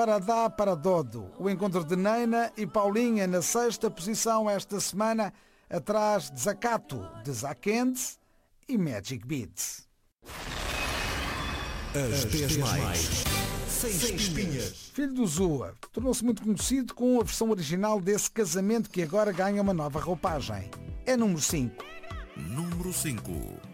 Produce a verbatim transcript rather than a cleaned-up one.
Para dá para dodo, o encontro de Neina e Paulinha na sexta posição esta semana, atrás de Zacato, de Zaquente e Magic Beats. As dez mais, sem espinhas. Filho do Zua, tornou-se muito conhecido com a versão original desse casamento que agora ganha uma nova roupagem. É número cinco. Número cinco.